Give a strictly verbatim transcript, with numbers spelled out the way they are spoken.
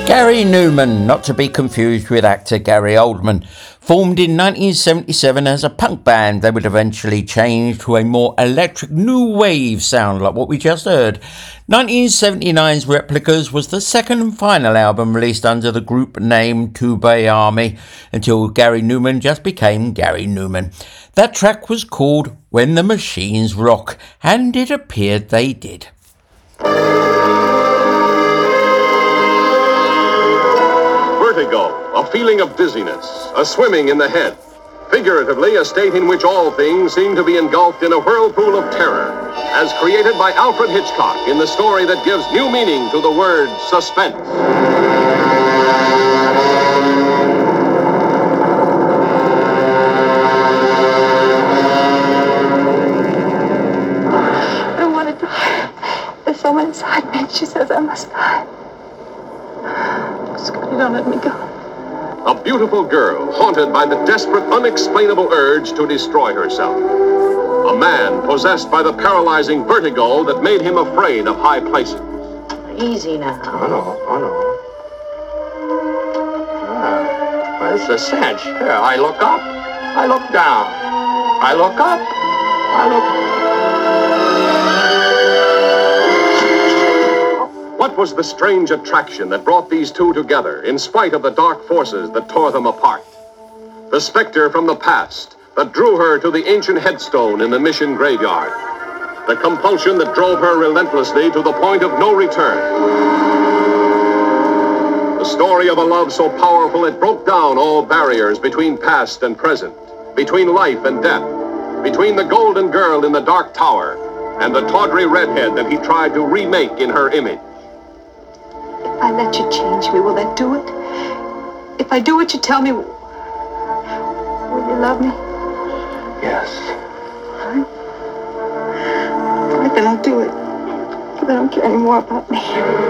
Gary Numan, not to be confused with actor Gary Oldman. Formed in nineteen seventy-seven as a punk band, they would eventually change to a more electric new wave sound like what we just heard. nineteen seventy-nine's Replicas was the second and final album released under the group name Tubey Army until Gary Numan just became Gary Numan. That track was called When the Machines Rock, and it appeared they did. Vertigo, a feeling of dizziness, a swimming in the head. Figuratively, a state in which all things seem to be engulfed in a whirlpool of terror, as created by Alfred Hitchcock in the story that gives new meaning to the word suspense. I don't want to die. There's someone inside me, and she says I must die. Scotty, don't let me go. A beautiful girl haunted by the desperate, unexplainable urge to destroy herself. A man possessed by the paralyzing vertigo that made him afraid of high places. Easy now. Oh, no, oh, no. Ah, where's the cinch? Here, I look up. I look down. I look up. I look... What was the strange attraction that brought these two together, in spite of the dark forces that tore them apart? The specter from the past that drew her to the ancient headstone in the mission graveyard. The compulsion that drove her relentlessly to the point of no return. The story of a love so powerful it broke down all barriers between past and present, between life and death, between the golden girl in the dark tower and the tawdry redhead that he tried to remake in her image. If I let you change me, will that do it? If I do what you tell me, will you love me? Yes. All right. All right, then I'll do it. But I don't care any more about me.